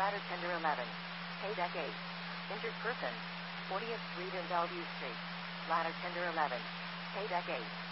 Ladder tender 11. Pay deck 8. Injured person. 40th Street and Bellevue Street. Ladder tender 11. Pay deck 8.